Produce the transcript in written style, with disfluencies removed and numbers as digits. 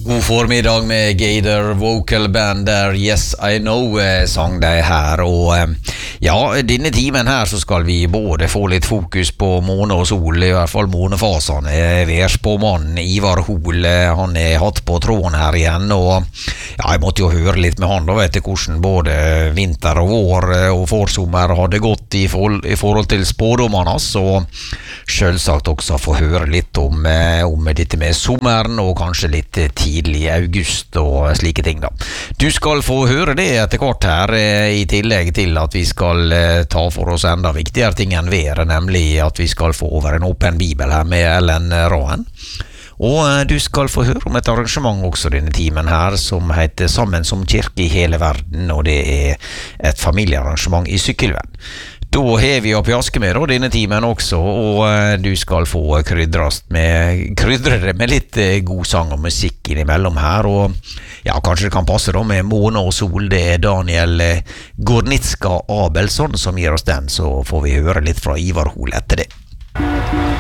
God formiddag med Gator Vocal Band der Yes I Know sang de her og ja, denne timen her så skal vi både få litt fokus på måne og sol, i hvert fall månefasene. Værspåmannen Ivar Hoel, han hatt på tråden her igjen og ja, jeg måtte jo høre litt med han da, vet du hvordan både vinter og vår og forsommer hadde gått i forhold til spådommene hans, og selvsagt også få høre litt om dette med sommeren og kanskje litt tidlig i august og slike ting da. Du skal få høre det etter hvert her, i tillegg til at vi skal ta for oss enda viktigere ting enn været, nemlig at vi skal få over en åpen bibel her med Ellen Rahen. Og du skal få høre om et arrangement også denne timen her, som heter Sammen som kirke i hele verden, og det et familiearrangement i Sykkylven. Da har vi opp jaske med denne timen også, og du skal få krydre det med litt god sang og musikk innimellom her, og ja, kanskje det kan passe da med måne og sol. Det Daniel Gornitska Abelsson som gir oss den, så får vi høre litt fra Ivar Hoel etter det.